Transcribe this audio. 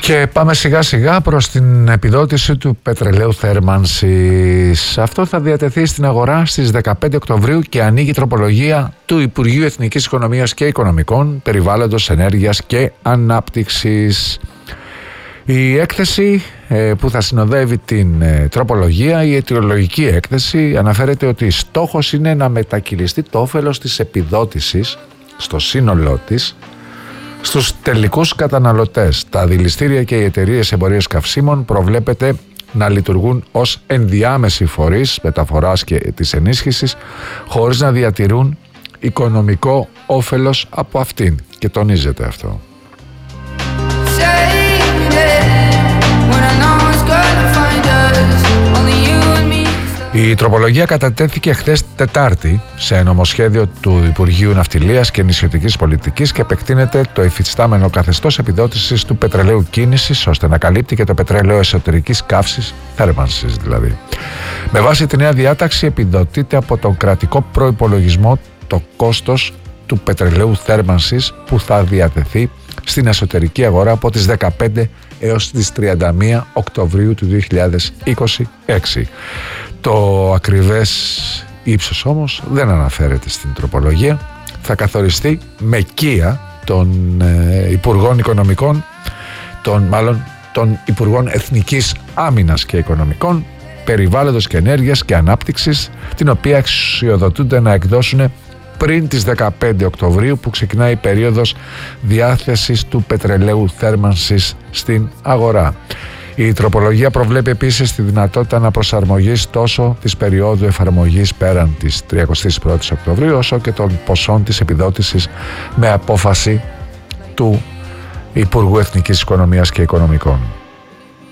Και πάμε σιγά σιγά προς την επιδότηση του πετρελαίου θέρμανσης. Αυτό θα διατεθεί στην αγορά στις 15 Οκτωβρίου και ανοίγει τροπολογία του Υπουργείου Εθνικής Οικονομίας και Οικονομικών, Περιβάλλοντος, Ενέργειας και Ανάπτυξης. Η έκθεση που θα συνοδεύει την τροπολογία, η αιτιολογική έκθεση, αναφέρεται ότι στόχος είναι να μετακυλιστεί το όφελος της επιδότησης στο σύνολό της στους τελικούς καταναλωτές. Τα δηληστήρια και οι εταιρείες εμπορίας καυσίμων προβλέπεται να λειτουργούν ως ενδιάμεση φορείς μεταφοράς και της ενίσχυσης, χωρίς να διατηρούν οικονομικό όφελος από αυτήν. Και τονίζεται αυτό. Η τροπολογία κατατέθηκε χθες Τετάρτη σε νομοσχέδιο του Υπουργείου Ναυτιλίας και Νησιωτικής Πολιτικής και επεκτείνεται το υφιστάμενο καθεστώς επιδότησης του πετρελαίου κίνησης ώστε να καλύπτει και το πετρέλαιο εσωτερικής καύσης, θέρμανσης δηλαδή. Με βάση τη νέα διάταξη επιδοτείται από τον κρατικό προϋπολογισμό το κόστος του πετρελαίου θέρμανσης που θα διατεθεί στην εσωτερική αγορά από τις 15 έως τις 31 Οκτωβρίου του 2026. Το ακριβές ίψος όμως δεν αναφέρεται στην τροπολογία. Θα καθοριστεί με κία των Υπουργών Οικονομικών, των Υπουργών Εθνικής Άμυνας και Οικονομικών, Περιβάλλοντος και Ενέργειας και Ανάπτυξης, την οποία αξιοδοτούνται να εκδώσουν πριν τις 15 Οκτωβρίου που ξεκινάει η περίοδος διάθεσης του πετρελαίου θέρμανσης στην αγορά. Η τροπολογία προβλέπει επίσης τη δυνατότητα αναπροσαρμογής τόσο της περίοδου εφαρμογής πέραν της 31ης Οκτωβρίου όσο και των ποσών της επιδότησης με απόφαση του Υπουργού Εθνικής Οικονομίας και Οικονομικών.